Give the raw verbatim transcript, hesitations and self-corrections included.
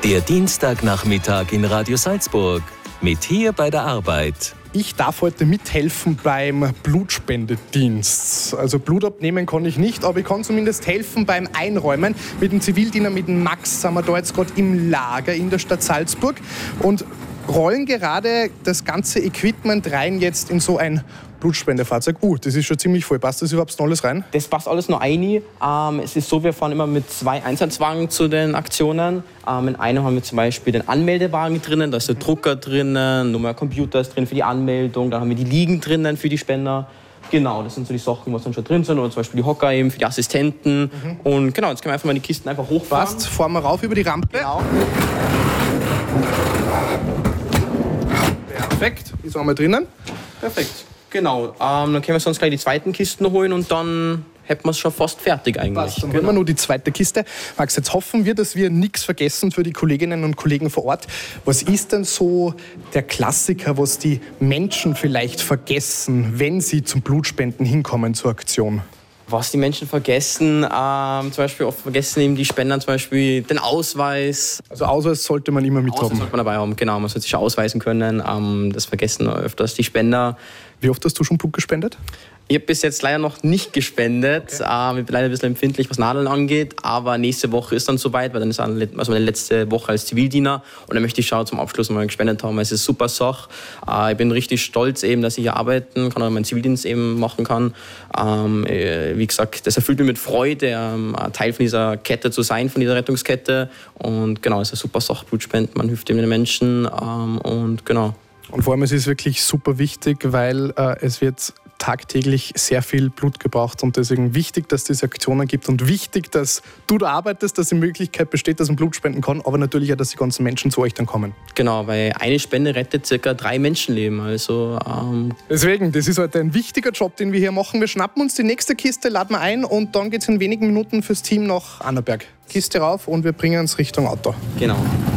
Der Dienstagnachmittag in Radio Salzburg mit Hier bei der Arbeit. Ich darf heute mithelfen beim Blutspendedienst. Also Blut abnehmen kann ich nicht, aber ich kann zumindest helfen beim Einräumen. Mit dem Zivildiener, mit dem Max, sind wir da jetzt gerade im Lager in der Stadt Salzburg und rollen gerade das ganze Equipment rein jetzt in so ein Blutspendefahrzeug. Uh, das ist schon ziemlich voll. Passt das überhaupt noch alles rein? Das passt alles noch rein. Ähm, es ist so, wir fahren immer mit zwei Einsatzwagen zu den Aktionen. Ähm, in einem haben wir zum Beispiel den Anmeldewagen drinnen, da ist der Drucker drinnen, nochmal Computer ist drin für die Anmeldung, dann haben wir die Liegen drinnen für die Spender. Genau, das sind so die Sachen, was dann schon drin sind, oder zum Beispiel die Hocker eben für die Assistenten. Mhm. Und genau, jetzt können wir einfach mal die Kisten einfach hochfahren. Passt, fahren wir rauf über die Rampe. Genau. Perfekt, die sind wir drinnen. Perfekt. Genau, ähm, dann können wir sonst gleich die zweiten Kisten holen und dann hätten wir es schon fast fertig eigentlich. Passt, dann genau. holen wir nur die zweite Kiste. Max, jetzt hoffen wir, dass wir nichts vergessen für die Kolleginnen und Kollegen vor Ort. Was ist denn so der Klassiker, was die Menschen vielleicht vergessen, wenn sie zum Blutspenden hinkommen zur Aktion? Was die Menschen vergessen, ähm, zum Beispiel oft vergessen eben die Spender zum Beispiel den Ausweis. Also Ausweis sollte man immer mit Ausweis haben. sollte man dabei haben, genau. Man sollte sich ausweisen können. Ähm, das vergessen öfters die Spender. Wie oft hast du schon Blut gespendet? Ich habe bis jetzt leider noch nicht gespendet. Okay. Ähm, ich bin leider ein bisschen empfindlich, was Nadeln angeht. Aber nächste Woche ist dann soweit, weil dann ist also meine letzte Woche als Zivildiener. Und dann möchte ich schon zum Abschluss mal gespendet haben. Es ist eine super Sache. Äh, ich bin richtig stolz, eben, dass ich hier arbeiten kann oder meinen Zivildienst eben machen kann. Ähm, äh, wie gesagt, das erfüllt mich mit Freude, ähm, Teil von dieser Kette zu sein, von dieser Rettungskette. Und genau, es ist eine super Sache, Blutspenden. Man hilft eben den Menschen. Ähm, und genau. Und vor allem es ist wirklich super wichtig, weil äh, es wird tagtäglich sehr viel Blut gebraucht und deswegen wichtig, dass es diese Aktionen gibt und wichtig, dass du da arbeitest, dass die Möglichkeit besteht, dass man Blut spenden kann, aber natürlich auch, dass die ganzen Menschen zu euch dann kommen. Genau, weil eine Spende rettet circa drei Menschenleben. Also, ähm deswegen, das ist heute ein wichtiger Job, den wir hier machen. Wir schnappen uns die nächste Kiste, laden wir ein und dann geht es in wenigen Minuten fürs Team nach Annaberg. Kiste rauf und wir bringen uns Richtung Auto. Genau.